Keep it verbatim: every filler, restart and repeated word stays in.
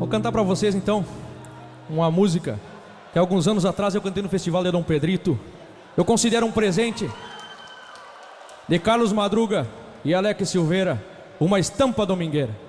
Vou cantar pra vocês então uma música que alguns anos atrás eu cantei no Festival de Dom Pedrito. Eu considero um presente de Carlos Madruga e Alex Silveira, uma estampa domingueira.